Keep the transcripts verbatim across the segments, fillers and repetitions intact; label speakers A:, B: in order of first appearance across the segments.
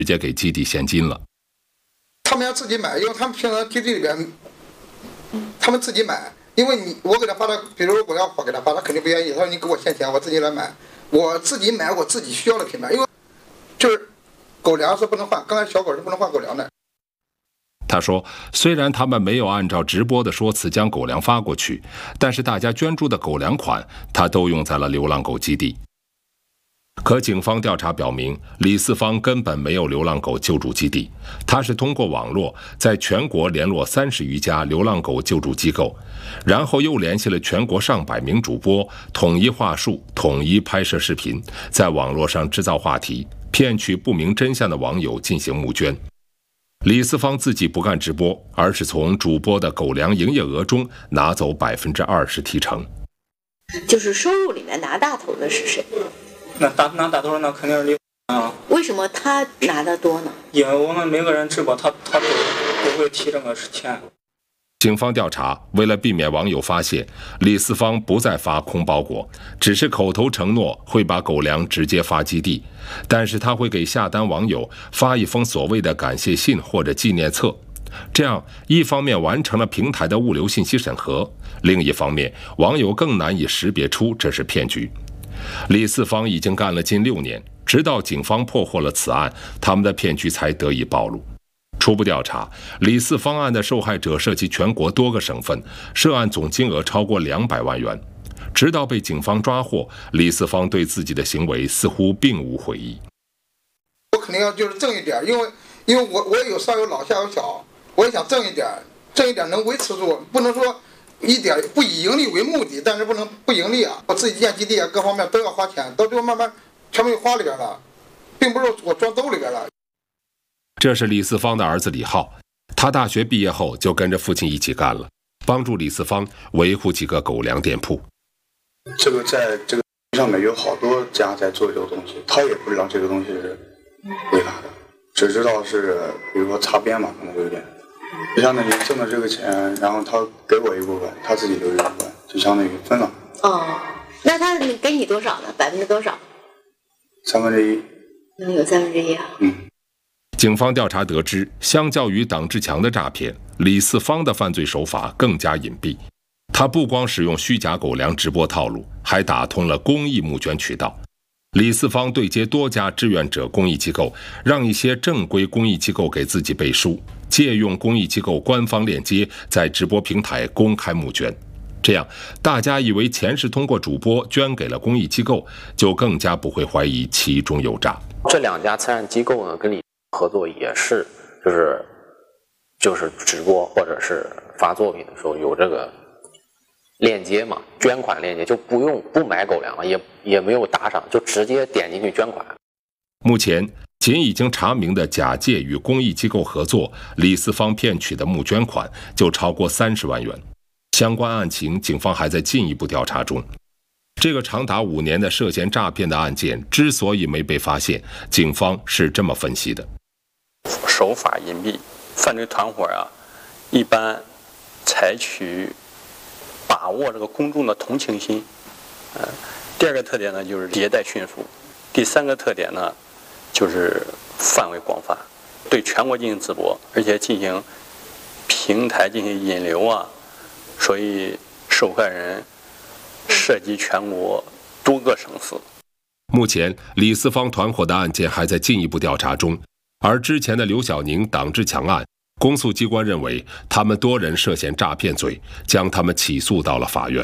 A: 直接给基地现金了。
B: 他们要自己买，因为他们平常基地里边，他们自己买。因为你我给他发的，比如我要给他发，他肯定不愿意。他说你给我现钱，我自己来买，我自己买我自己需要的品牌。因为就是狗粮是不能换，刚才小狗是不能换狗粮的。
A: 他说，虽然他们没有按照直播的说辞将狗粮发过去，但是大家捐助的狗粮款，他都用在了流浪狗基地。可警方调查表明，李四方根本没有流浪狗救助基地，他是通过网络在全国联络三十余家流浪狗救助机构，然后又联系了全国上百名主播，统一话术，统一拍摄视频，在网络上制造话题，骗取不明真相的网友进行募捐。李四方自己不干直播，而是从主播的狗粮营业额中拿走百分之二十提成。
C: 就是收入里面拿大头的是谁？
D: 那大拿大头那肯定是李啊。
C: 为什么他拿得多呢？
D: 因为我们每个人直播，他他都不会提这个钱。
A: 警方调查，为了避免网友发现，李四方不再发空包裹，只是口头承诺会把狗粮直接发基地，但是他会给下单网友发一封所谓的感谢信或者纪念册。这样一方面完成了平台的物流信息审核，另一方面网友更难以识别出这是骗局。李四方已经干了近六年，直到警方破获了此案，他们的骗局才得以暴露。初步调查，李四方案的受害者涉及全国多个省份，涉案总金额超过两百万元。直到被警方抓获，李四方对自己的行为似乎并无悔意。
B: 我肯定要就是挣一点，因为因为我我有上有老下有小，我也想挣一点，挣一点能维持住，不能说一点不以盈利为目的，但是不能不盈利啊！我自己建基地啊，各方面都要花钱，到最后慢慢全部花里边了，并不是我装兜里边了。
A: 这是李四方的儿子李浩，他大学毕业后就跟着父亲一起干了，帮助李四方维护几个狗粮店铺。
E: 这个在这个上面有好多家在做这个东西，他也不知道这个东西是违法的，只知道是比如说擦边嘛，可能有点。就相当于挣了这个钱，然后他给我一部分，他自己留一部分，就相当于分了。
C: 哦，那他给你多少呢？百分之多少？
E: 三分之一。
C: 能有三分之一啊？
E: 嗯。
A: 警方调查得知，相较于党志强的诈骗，李四方的犯罪手法更加隐蔽。他不光使用虚假狗粮直播套路，还打通了公益募捐渠道。李四方对接多家志愿者公益机构，让一些正规公益机构给自己背书，借用公益机构官方链接，在直播平台公开募捐。这样，大家以为钱是通过主播捐给了公益机构，就更加不会怀疑其中有诈。
F: 这两家慈善机构呢，跟李合作也是，就是就是直播或者是发作品的时候有这个链接嘛，捐款链接，就不用不买狗粮了，也也没有打赏，就直接点进去捐款。
A: 目前仅已经查明的假借与公益机构合作，李四方骗取的募捐款就超过三十万元。相关案情，警方还在进一步调查中。这个长达五年的涉嫌诈骗的案件之所以没被发现，警方是这么分析的：
G: 手法隐蔽，犯罪团伙啊，一般采取把握这个公众的同情心。呃，第二个特点呢，就是迭代迅速；第三个特点呢，就是范围广泛，对全国进行直播，而且进行平台进行引流啊，所以受害人涉及全国多个省市。
A: 目前，李四方团伙的案件还在进一步调查中，而之前的刘小宁、党志强案，公诉机关认为他们多人涉嫌诈骗罪，将他们起诉到了法院。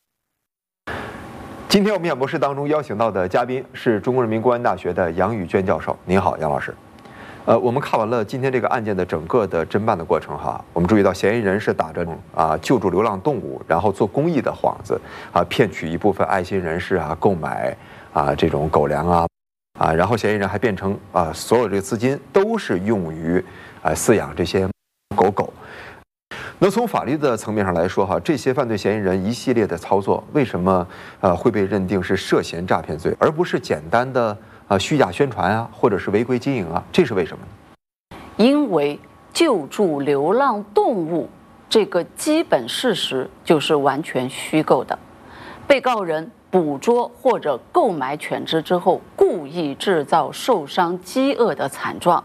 H: 今天我们演播室当中邀请到的嘉宾是中国人民公安大学的杨宇娟教授。您好，杨老师。呃，我们看完了今天这个案件的整个的侦办的过程哈，我们注意到嫌疑人是打着啊救助流浪动物，然后做公益的幌子啊，骗取一部分爱心人士啊购买啊这种狗粮啊啊，然后嫌疑人还变成啊所有这个资金都是用于啊饲养这些狗狗。那从法律的层面上来说哈，这些犯罪嫌疑人一系列的操作，为什么呃会被认定是涉嫌诈骗罪，而不是简单的啊虚假宣传啊，或者是违规经营啊？这是为什么呢？
I: 因为救助流浪动物这个基本事实就是完全虚构的，被告人捕捉或者购买犬只之后，故意制造受伤、饥饿的惨状，